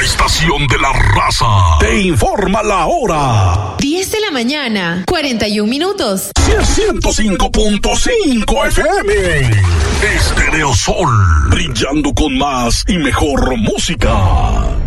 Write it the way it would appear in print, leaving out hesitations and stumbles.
estación de la raza te informa la hora. 10 de la mañana, 41 minutos. 105.5 FM. Estéreo Sol, brillando con más y mejor música.